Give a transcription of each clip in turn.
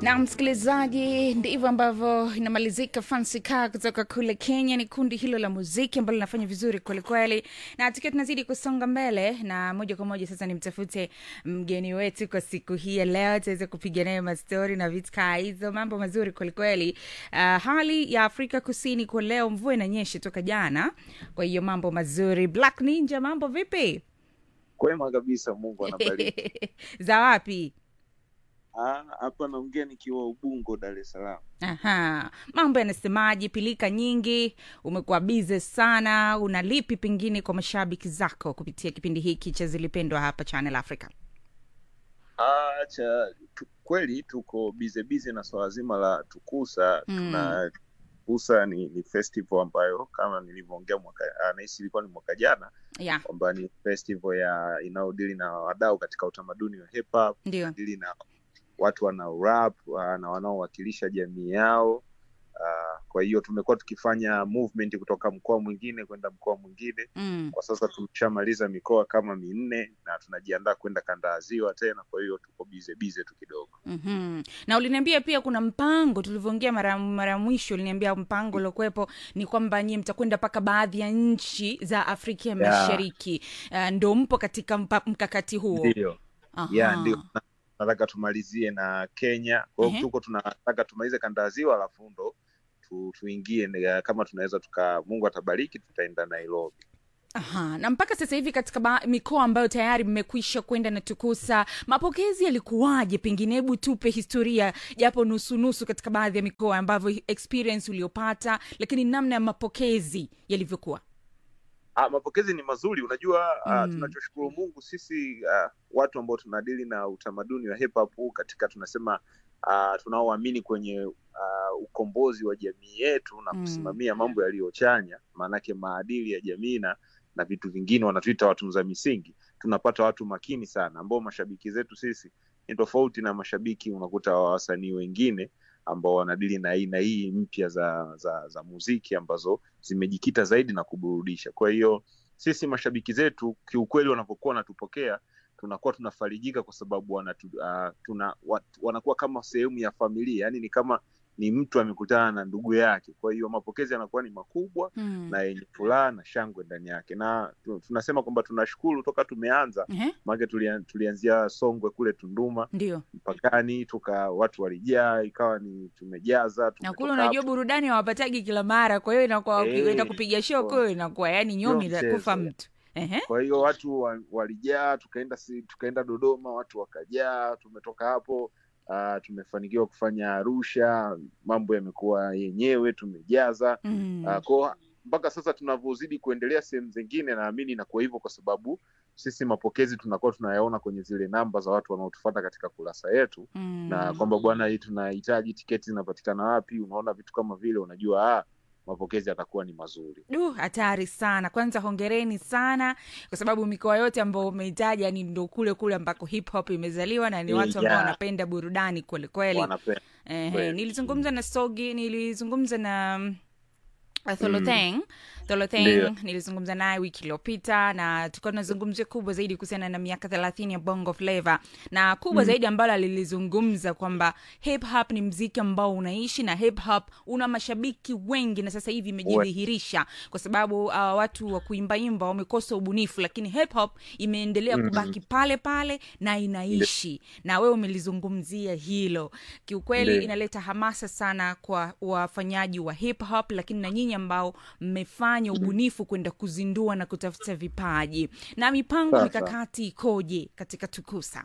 Na msikilizaji, ndivyo ambavyo inamalizika Fancy Car kutoka kule Kenya. Ni kundi hilo la muziki ambalo linafanya vizuri kweli kweli. Na tukiwa tunazidi kusonga mbele, na moja kwa moja sasa nimtafute mgeni wetu kwa siku hii ya leo tuweze kupiga naye mastori na vitu kama hizo, mambo mazuri kweli kweli. Hali ya Afrika Kusini kwa leo, mvua inanyesha toka jana. Kwa hiyo mambo mazuri. Black Ninja, mambo vipi? Kwema kabisa, Mungu anabariki. Za wapi? Hapa naongea nikiwa Ubungo, Dar es Salaam. Aha. Mambo yanasemaje, pilika nyingi, umekuwa busy sana, unalipi pengine kwa mashabiki zako kupitia kipindi hiki cha Zilipendwa hapa Channel Africa? Kweli tuko busy na swala zima la Tukusa. Tukusa ni festival ambayo kama nilivyoongea nahisi ilikuwa ni mwaka jana, kwamba ni festival inaodili na wadau katika utamaduni wa hip hop, dili na watu wana rap na wanaowakilisha jamii yao. Kwa hiyo tumekuwa tukifanya movement kutoka mkoa mwingine kwenda mkoa mwingine. Kwa sasa tumeshamaliza mikoa kama 4 na tunajiandaa kwenda kanda ya Ziwa tena. Kwa hiyo tuko busy tu kidogo. Na uliniambia pia kuna mpango, tulivyoongea mara mwisho uliniambia mpango uliokuepo ni kwamba nyinyi mtakwenda paka baadhi ya nchi za Afrika ya Mashariki. Ndio mpo katika mkakati huo? Ndio. Ndio. Nataka tumalizie na Kenya. Kwa hiyo tunataka tumalize kanda ya Ziwa alafu ndo tuingie kama tunaweza Mungu atabariki tutaenda Nairobi. Na mpaka sasa hivi katika mikoa ambayo tayari mmekwisha kwenda na Tukusa, mapokezi yalikuwaje? Pengine hebu tupe historia japo nusu katika baadhi ya mikoa ambavyo experience uliopata, lakini namna ya mapokezi yalivyokuwa. Mapokezi ni mazuri, unajua. Tunachoshukuru Mungu sisi watu ambao tunadili na utamaduni wa hip hop katika tunasema tunaoamini kwenye ukombozi wa jamii yetu na kusimamia mambo yaliyochanya, maana yake maadili ya jamii na vitu vingine wanatuita watunza misingi. Tunapata watu makini sana ambao mashabiki zetu sisi ni tofauti na mashabiki unakuta wa wasanii wengine ambao wanadili na aina hii mpya za muziki ambazo zimejikita zaidi na kuburudisha. Kwa hiyo sisi mashabiki zetu kiukweli wanapokuwa wanatupokea tunakuwa tunafarijika kwa sababu wanakuwa kama sehemu ya familia, yani ni kama ni mtu amekutana na ndugu yake. Kwa hiyo mapokezi yanakuwa ni makubwa na yenye furaha na shangwe ndani yake. Na tunasema kwamba tunashukuru toka tumeanza, maana tulianzia Songwe kule Tunduma, ndio mpakani, watu walijaa, ikawa ni tumejaza. Na kule unajua burudani hawapatagi kila mara, kwa hiyo inakuwa ukienda kupiga show kwa hiyo inakuwa yani nyomi la kufa mtu. Kwa hiyo watu walijaa, tukaenda Dodoma, watu wakajaa. Tumetoka hapo tumefanikiwa kufanya Arusha, mambo yamekuwa yenyewe, tumejaza. Kwa mpaka sasa tunavyozidi kuendelea sehemu zingine, naamini inakuwa hivyo kwa sababu sisi mapokezi tunakuwa tunayaona kwenye zile namba za watu wanaotufuata katika kurasa yetu, na kwamba bwana, hii tunahitaji tiketi zinapatikana wapi, unaona vitu kama vile, unajua mapokezi yatakuwa ni mazuri. Hatari sana. Kwanza hongereni sana kwa sababu mikoa yote ambayo umeitaja ni ndo kule ambako hip hop imezaliwa na ni watu ambao wanapenda burudani kweli kweli. Nilizungumza na Sogi, nilizungumza na Tholotheng, nilizungumza naye wiki iliyopita na tulikuwa tunazungumzia kubwa zaidi kuhusiana na miaka 30 ya Bongo Flava, na kubwa zaidi ambalo alilizungumza kwamba hip hop ni muziki ambao unaishi na hip hop una mashabiki wengi, na sasa hivi imejidhihirisha kwa sababu watu wa kuimba wamekosa ubunifu, lakini hip hop imeendelea kubaki pale pale na inaishi. Na wewe umelizungumzia hilo. Kiukweli inaleta hamasa sana kwa wafanyaji wa hip hop, lakini na nyinyi ambao mmefanya ubunifu kwenda kuzindua na kutafuta vipaji. Na mipango mikakati ikoje katika Tukusa?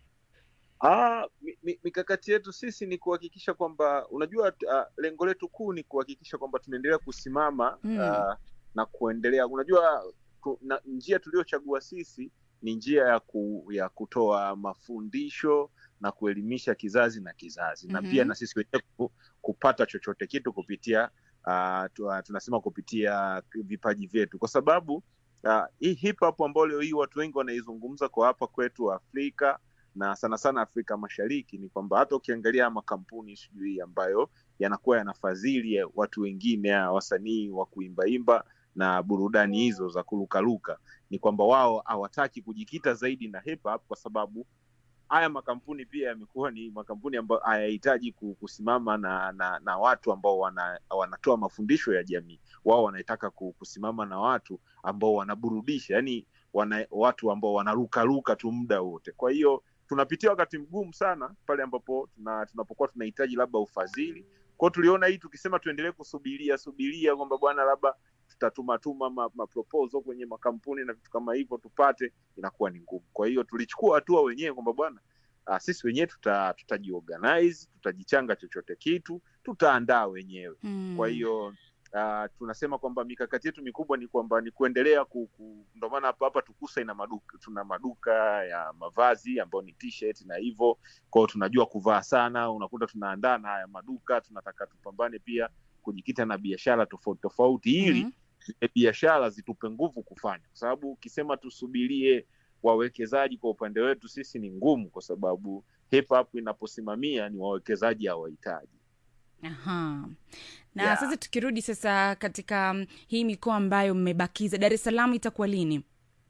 Mikakati yetu sisi ni kuhakikisha kwamba, unajua, lengo letu kuu ni kuhakikisha kwamba tunaendelea kusimama na kuendelea. Unajua, njia tuliochagua sisi ni njia ya kutoa mafundisho na kuelimisha kizazi na kizazi, na pia na sisi wenyewe kupata chochote kitu kupitia tunasema kupitia vipaji vyetu, kwa sababu hii hip hop ambayo leo hii watu wengi wanaizungumza kwa hapa kwetu Afrika na sana sana Afrika Mashariki, ni kwamba hata ukiangalia makampuni sijui ambayo yanakuwa yanafadhili watu wengine, wasanii wa kuimba na burudani hizo za kurukaruka, ni kwamba wao hawataki kujikita zaidi na hip hop kwa sababu haya makampuni pia yamekuwa ni makampuni ambayo hayahitaji kusimama na watu ambao wanatoa mafundisho ya jamii. Wao wanataka kusimama na watu ambao wanaburudisha, yani watu ambao wanarukaruka tu muda wote. Kwa hiyo tunapitia wakati mgumu sana pale ambapo tunapokuwa tunahitaji labda ufadhili. Kwa tuliona hii tukisema tuendelee subiria kwamba bwana labda tutatuma proposal kwenye makampuni na vitu kama hivyo tupate, inakuwa ni ngumu. Kwa hiyo tulichukua hatua wenyewe kwamba bwana sisi wenyewe tutajiorganize, tutajichanga chochote kitu, tutaandaa wenyewe. Kwa hiyo tunasema kwamba mikakati yetu mikubwa ni kwamba ni kuendelea ndio maana hapa Tukusa tuna maduka ya mavazi ambayo ni t-shirt na hivyo. Kwa hiyo tunajua kuvaa sana, unakuta tunaandaa na haya maduka. Tunataka tupambane pia kujikita na biashara tofauti ili biashara zitupe nguvu kufanya, kwa sababu ukisema tusubirie wawekezaji kwa upande wetu sisi ni ngumu, kwa sababu hip hop inaposimamia ni wawekezaji hawahitaji. Aha. Na sasa tukirudi sasa katika hii mikoa ambayo mmebakiza, Dar es Salaam itakuwa lini?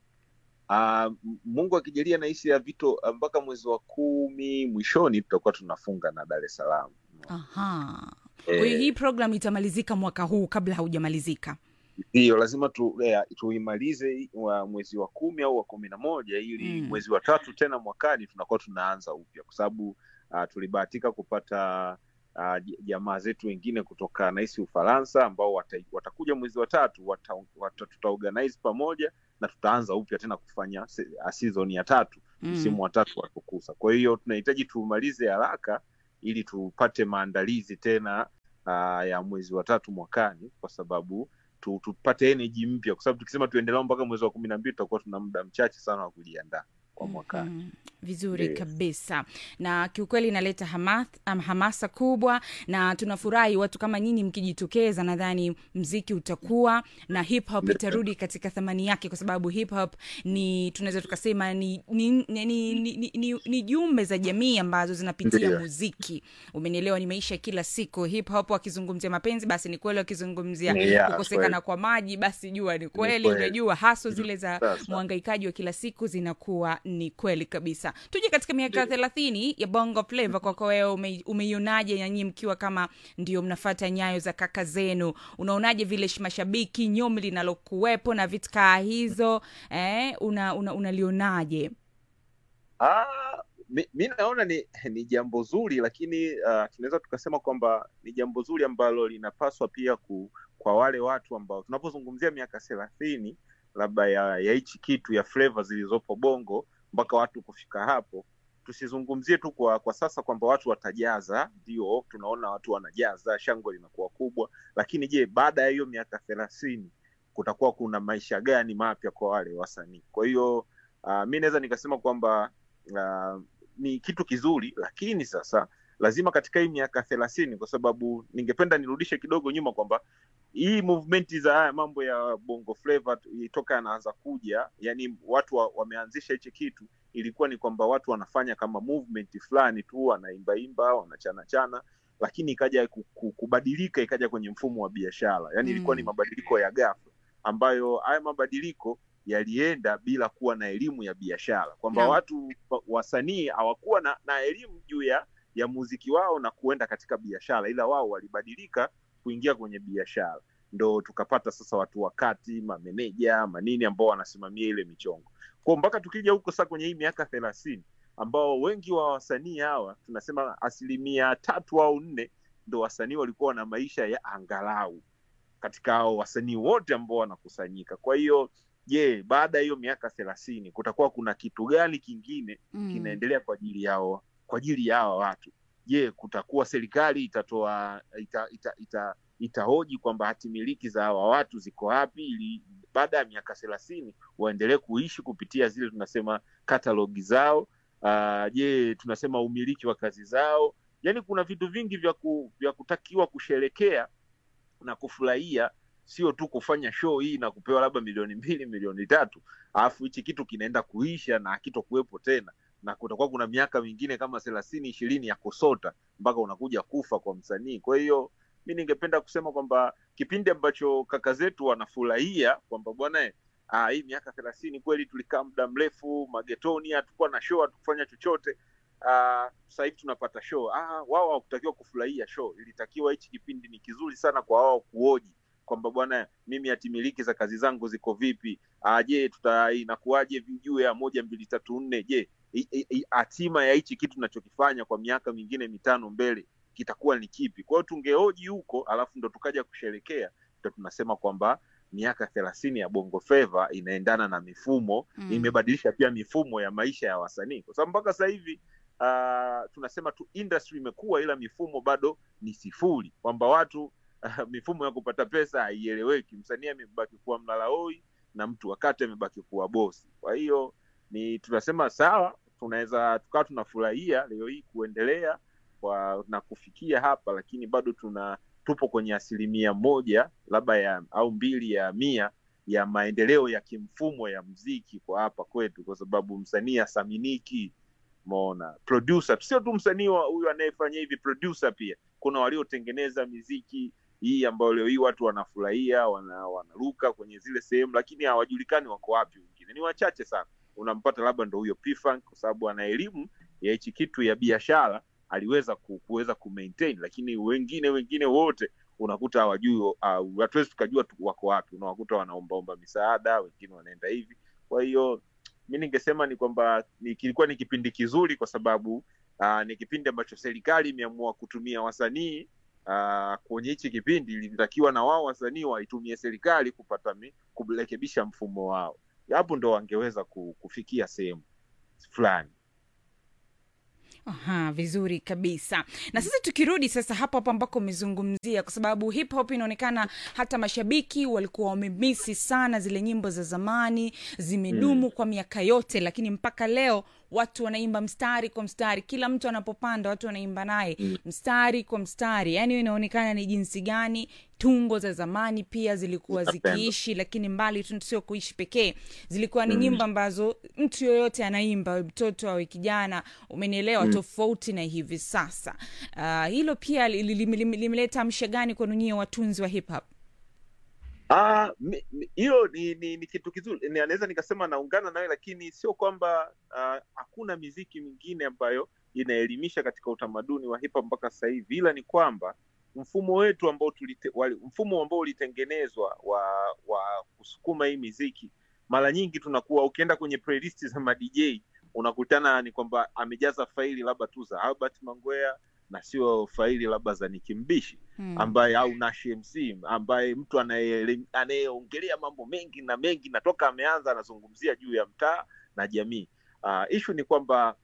Mungu akijalia na hisi ya vito mpaka mwezi wa 10 mwishoni tutakuwa tunafunga na Dar es Salaam. Aha. Kwa hiyo hii program itamalizika mwaka huu kabla haujamalizika? Ndio, lazima tuimalize mwezi wa 10 au wa 11 ili mwezi wa 3 tena mwakani tunakuwa tunaanza upya, kwa sababu tulibahatika kupata jamaa zetu wengine kutoka naisi Ufaransa ambao watakuja mwezi wa 3, tutaorganize pamoja na tutaanza upya tena kufanya season ya 3, msimu wa 3 wa Tukusa. Kwa hiyo tunahitaji tumalize haraka ili tupate maandalizi tena ya mwezi wa 3 mwakani, kwa sababu tupate energy mpya, kwa sababu tukisema tuendelee mpaka mwezi wa 12 tutakuwa tuna muda mchache sana wa kujiandaa kwa mwakani. Vizuri kabisa. Na kiukweli inaleta hamasa kubwa, na tunafurahi watu kama nyinyi mkijitokeza. Nadhani mziki utakuwa na hip hop itarudi katika thamani yake, kwa sababu hip hop ni tunaweza tukasema ni jumbe za jamii ambazo zinapitia muziki. Umenielewa? Ni maisha kila siku. Hip hop wakizungumzia mapenzi basi ni kweli, wakizungumzia kukosekana kwa maji basi jua ni kweli. Unajua haso zile za mhangaikaji wa kila siku zinakuwa ni kweli kabisa. Tuje katika miaka 30 ya Bongo Flava, kwa wewe umeionaje nyinyi mkiwa kama ndio mnafuata nyayo za kaka zenu? Unaonaje vile mashabiki nyomi linalokuwepo na vitka hizo unalionaje? Mimi naona ni jambo zuri, lakini tunaweza tukasema kwamba ni jambo zuri ambalo linapaswa pia kwa wale watu ambao tunapozungumzia miaka 30 labda ya hichi kitu ya flavor zilizopo Bongo mpaka watu kufika hapo, tusizungumzie tu kwa sasa kwamba watu watajaza. Ndio tunaona watu wanajaza, shangwe linakuwa kubwa, lakini je, baada ya hiyo miaka 30 kutakuwa kuna maisha gani mapya kwa wale wasanii? Kwa hiyo mimi naweza nikasema kwamba ni kitu kizuri, lakini sasa lazima katika hii miaka 30, kwa sababu ningependa nirudishe kidogo nyuma kwamba hii movement za haya mambo ya Bongo Flava itoka anaanza kuja, yani watu wameanzisha hichi kitu, ilikuwa ni kwamba watu wanafanya kama movement fulani tu, wanaimba wanachana, lakini ikaja kubadilika, ikaja kwenye mfumo wa biashara. Yani ilikuwa ni mabadiliko ya ghafla, ambayo haya mabadiliko yalienda bila kuwa na elimu ya biashara, kwamba watu wasanii hawakuwa na elimu juu ya muziki wao na kuenda katika biashara, ila wao walibadilika kuingia kwenye biashara. Ndo tukapata sasa watu wakati, mameneja, manini ambao wanasimamia ile michongo. Kwa mpaka tukija huko sasa kwenye hii miaka 30 ambao wengi wa wasanii hawa tunasema 3 au 4 ndo wasanii walikuwa na maisha ya angalau katika hao wasanii wote ambao wanakusanyika. Kwa hiyo je, baada hiyo miaka 30 kutakuwa kuna kitu gani kingine kinaendelea kwa ajili yao watu? Je, kutakuwa serikali itahoji kwamba hati miliki za hawa watu ziko wapi, ili baada ya miaka 30 waendelee kuishi kupitia zile tunasema katalogi zao? Je, tunasema umiliki wa kazi zao? Yani kuna vitu vingi vya kutakiwa kusherekea na kufurahia, sio tu kufanya show hii na kupewa labda 2 milioni, milioni 3, alafu hichi kitu kinaenda kuisha na hakitokuwepo tena, na kutakuwa kuna miaka mingine kama 30-20 ya kusota mpaka unakuja kufa kwa msanii. Kwa hiyo mimi ningependa kusema kwamba kipindi ambacho kaka zetu wanafurahia kwamba bwana hii miaka 30 kweli tulikaa muda mrefu magetoni, hatukuwa na show, hatukufanya chochote. Sasa hivi tunapata show. Wao hawakutakiwa kufurahia show, ilitakiwa hichi kipindi ni kizuri sana kwa wao kuoji kwamba bwana, mimi hatimiliki za kazi zangu ziko vipi, je inakuaje view ya 1 2 3 4, je hatima ya hichi kitu tunachokifanya kwa miaka mingine 5 mbele kitakuwa ni kipi? Kwa hiyo tungeoji huko, alafu ndo tukaja kusherekea, ndo tunasema kwamba miaka 30 ya Bongo Flava inaendana na mifumo, imebadilisha pia mifumo ya maisha ya wasanii, kwa sababu mpaka sasa hivi tunasema tu industry imekuwa, ila mifumo bado ni sifuri, kwamba watu mifumo ya kupata pesa haieleweki. Msanii amebaki kuwa mlalahoi na mtu wakati amebaki kuwa bosi. Kwa hiyo ni tunasema sawa, tunaweza tukawa tunafurahia leo hii kuendelea na kufikia hapa, lakini bado tupo kwenye 1% labda au 2% ya maendeleo ya kimfumo ya muziki kwa hapa kwetu, kwa sababu msanii asaminiki. Umeona, producer sio tu msanii huyu anayefanya hivi, producer pia kuna waliotengeneza muziki hii ambayo leo hii watu wanafurahia, wanaruka kwenye zile sehemu, lakini hawajulikani wako wapi. Wengine ni wachache sana, unampata labda ndo huyo P-Funk kwa sababu ana elimu ya hichi kitu ya biashara, aliweza kuweza kumaintain, lakini wengine wote unakuta hawajui, hatuwezi tukajua wako wapi. Unawakuta wanaombaomba misaada, wengine wanaenda hivi. Kwa hiyo mimi ningesema ni kwamba kilikuwa ni kipindi kizuri, kwa sababu ni kipindi ambacho serikali imeamua kutumia wasanii. Kwenye hichi kipindi ilitakiwa na wao wasanii waitumie serikali kurekebisha mfumo wao, hapo ndo wangeweza kufikia sehemu fulani. Vizuri kabisa. Na sasa tukirudi sasa hapo ambako umezungumzia, kwa sababu hip hop inaonekana hata mashabiki walikuwa wamemisi sana zile nyimbo za zamani, zimedumu kwa miaka yote, lakini mpaka leo watu wanaimba mstari kwa mstari, kila mtu anapopanda watu wanaimba naye mstari kwa mstari. Yani inaonekana ni jinsi gani tungo za zamani pia zilikuwa zikiishi, lakini mbali tu sio kuishi pekee, zilikuwa ni nyimbo ambazo mtu yoyote anaimba, mtoto au kijana, umenielewa, tofauti na hivi sasa. Hilo pia limeleta amsha gani kwa nyinyi watunzi wa hip hop? Hiyo ni kitu kizuri, naweza nikasema naungana nawe, lakini sio kwamba hakuna miziki mingine ambayo inaelimisha katika utamaduni wa hip hop mpaka sasa hivi, ila ni kwamba mfumo wetu ambao ulitengenezwa wa kusukuma hii miziki, mara nyingi tunakuwa ukienda kwenye playlist za ma DJ unakutana ni kwamba amejaza faili labda tu za Albert Mangwea na sio faili labda za Nicki Mbishi ambaye au Nash MC ambaye mtu anayeongelea mambo mengi na toka ameanza anazungumzia juu ya mtaa na jamii. Issue ni kwamba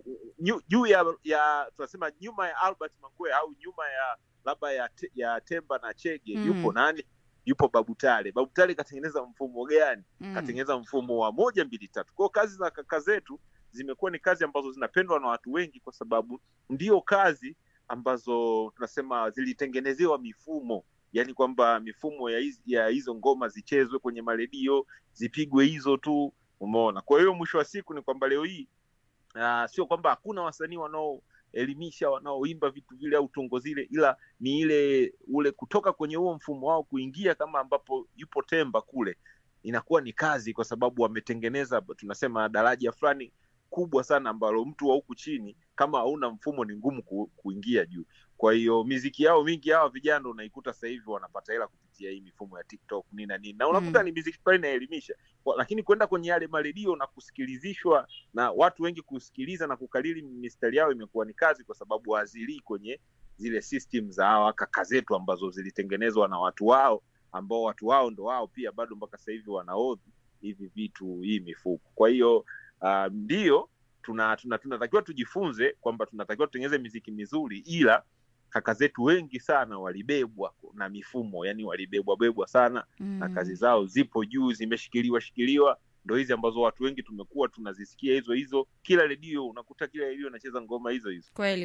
juu ya tunasema nyuma ya Albert Mangwea au nyuma ya labda ya Temba na Chege yupo nani? Yupo Babu Tale. Babu Tale katengeneza mfumo gani? Katengeneza mfumo wa 1 2 3. Kwa kazi za kaka zetu zimekuwa ni kazi ambazo zinapendwa na watu wengi, kwa sababu ndio kazi ambazo tunasema zilitengenezewa mifumo, yani kwamba mifumo ya hizo ngoma zichezwe kwenye maredio, zipigwe hizo tu, umeona. Kwa hiyo mwisho wa siku ni kwamba leo hii sio kwamba hakuna wasanii wanaoelimisha, wanaoimba vitu vile au tungo zile, ila ni ule kutoka kwenye huo mfumo wao kuingia kama ambapo yupo Temba kule, inakuwa ni kazi, kwa sababu wametengeneza tunasema daraja fulani kubwa sana ambalo mtu wa huku chini kama hauna mfumo ni ngumu kuingia juu. Kwa hiyo miziki yao mingi hawa vijana unaikuta sasa hivi wanapata hela kupitia hii mifumo ya TikTok nini na unakuta ni miziki fulani inaelimisha, lakini kwenda kwenye yale maredio na kusikilizishwa na watu wengi kusikiliza na kukalili mistari yao imekuwa ni kazi, kwa sababu hazili kwenye zile system za hawa kaka zetu ambazo zilitengenezwa na watu wao, ambao watu wao ndo wao pia bado mpaka sasa hivi wanaodhi hivi vitu, hii mifuko. Kwa hiyo ndio tunatakiwa tujifunze kwamba tunatakiwa tutengeneze miziki mizuri, ila kaka zetu wengi sana walibebwa na mifumo, yani walibebwa sana na kazi zao zipo juu, zimeshikiliwa. Ndio hizi ambazo watu wengi tumekuwa tunazisikia hizo kila redio, unakuta kila redio inacheza ngoma hizo. Kweli.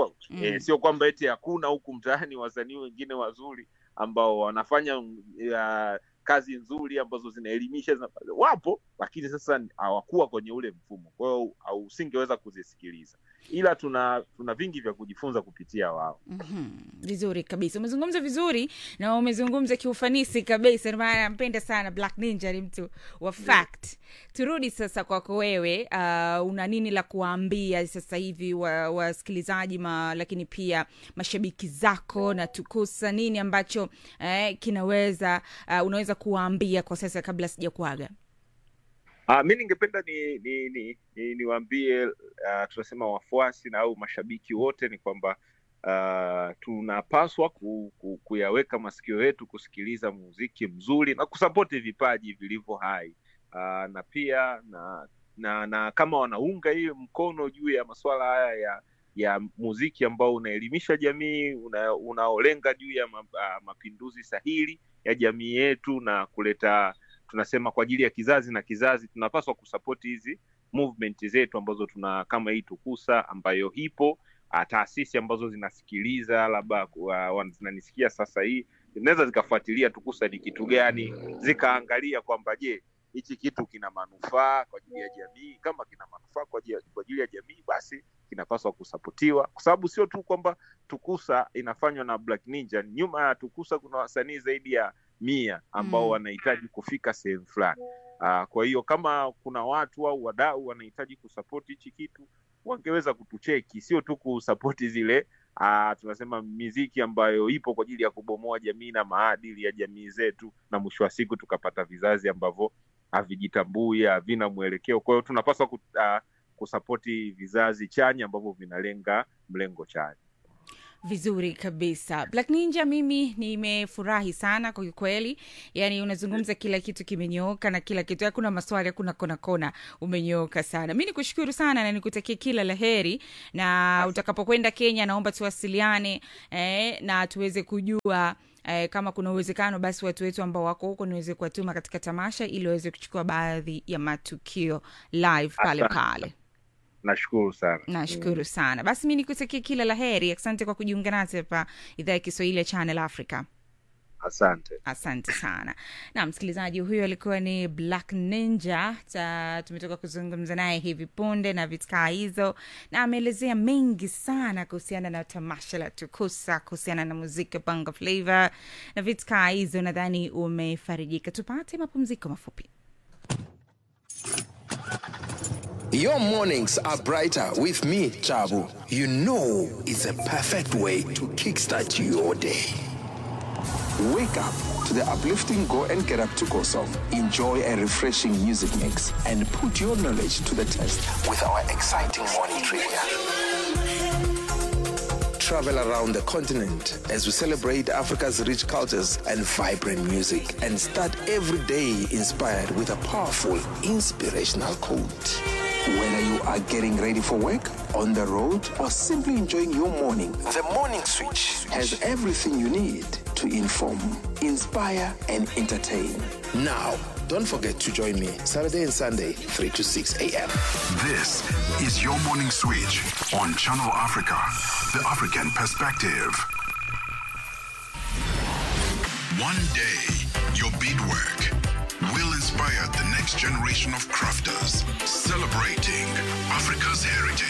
Sio kwamba eti hakuna huku mtaani wasanii wengine wazuri ambao wanafanya kazi nzuri ambazo zinaelimisha, wapo, lakini sasa hawakuwa kwenye ule mfumo, kwa hiyo usingeweza kuzisikiliza. ila tuna vingi vya kujifunza kupitia wao. Vizuri kabisa, umezungumza vizuri na umezungumza kiufanisi kabisa. Maana nampenda sana Black Ninja, ni mtu wa fact. Turudi sasa kwako wewe, una nini la kuambia sasa hivi wasikilizaji lakini pia mashabiki zako na Tukusa? Nini ambacho unaweza kuwaambia kwa sasa kabla sijakuaga? Mimi ningependa niwaambie tunasema wafuasi na au mashabiki wote ni kwamba tunapaswa kuyaweka masikio yetu kusikiliza muziki mzuri na kusapoti vipaji vilivyo hai, na pia na kama wanaunga hiyo mkono juu ya masuala haya ya muziki ambao unaelimisha jamii, unaolenga juu ya mapinduzi sahili ya jamii yetu na kuleta, tunasema kwa ajili ya kizazi na kizazi, tunapaswa kusapoti hizi movement zetu ambazo tuna kama hii Tukusa ambayo ipo, taasisi ambazo zinasikiliza labda zinanisikia sasa hii zinaweza zikafuatilia Tukusa ni kitu gani, zikaangalia kwamba je, hichi kitu kina manufaa kwa ajili ya jamii. Kama kina manufaa kwa ajili ya jamii, basi kinapaswa kusapotiwa, kwa sababu sio tu kwamba Tukusa inafanywa na Black Ninja. Nyuma ya Tukusa kuna wasanii zaidi ya 100 ambao wanahitaji kufika sehemu fulani. Kwa hiyo kama kuna watu au wadau wanahitaji kusupport hichi kitu, wangeweza kutucheki, sio tu kusupport zile tunasema muziki ambayo ipo kwa ajili ya kubomoa jamii na maadili ya jamii zetu, na mwisho wa siku tukapata vizazi ambavyo havijitambui, havina mwelekeo. Kwa hiyo tunapaswa kusapoti vizazi chanya ambavyo vinalenga mlengo chanya. Vizuri kabisa Black Ninja, mimi nimefurahi sana kwa kweli. Yani unazungumza kila kitu kimenyooka na kila kitu, hakuna maswali, hakuna kona, umenyooka sana. Mimi nikushukuru sana na nikutakia kila laheri, na utakapokwenda Kenya naomba tuwasiliane na tuweze kujua kama kuna uwezekano basi watu wetu ambao wako huko niweze kuwatuma katika tamasha ili waweze kuchukua baadhi ya matukio live pale. Nashukuru sana. Basi mimi nikutakia kila laheri. Asante kwa kujiunga nasi hapa idhaa ya Kiswahili ya Channel Africa. Asante sana. Na msikilizaji, huyo alikuwa ni Black Ninja. Tumetoka kuzungumza naye hivi punde na Vitkaa hizo, na ameelezea mengi sana kuhusiana na tamasha la Tukusa, kuhusiana na muziki Bongo Flava na Vitkaa hizo. Nadhani umefarijika. Tupate mapumziko mafupi. Your mornings are brighter with me, Chabu. You know it's a perfect way to kickstart your day. Wake up to the uplifting Go and Get Up Tuko song. Enjoy a refreshing music mix and put your knowledge to the test with our exciting morning trivia. Travel around the continent as we celebrate Africa's rich cultures and vibrant music, and start every day inspired with a powerful, inspirational quote. Whether you are getting ready for work, on the road, or simply enjoying your morning, The Morning Switch has everything you need to inform, inspire, and entertain. Now, don't forget to join me Saturday and Sunday, 3 to 6 a.m. This is Your Morning Switch on Channel Africa, the African perspective. One day, your beadwork will inspire the next generation of crafters, celebrating Africa's heritage.